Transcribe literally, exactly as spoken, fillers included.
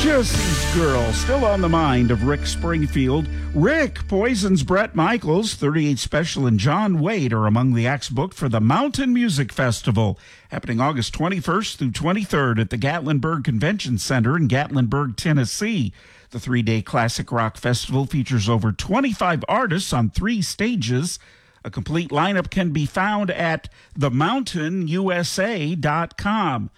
Jesse's Girl, still on the mind of Rick Springfield. Rick, Poison's Bret Michaels, thirty-eight Special, and John Wade are among the acts booked for the Mountain Music Festival, happening August twenty-first through twenty-third at the Gatlinburg Convention Center in Gatlinburg, Tennessee. The three-day classic rock festival features over twenty-five artists on three stages. A complete lineup can be found at the mountain u s a dot com.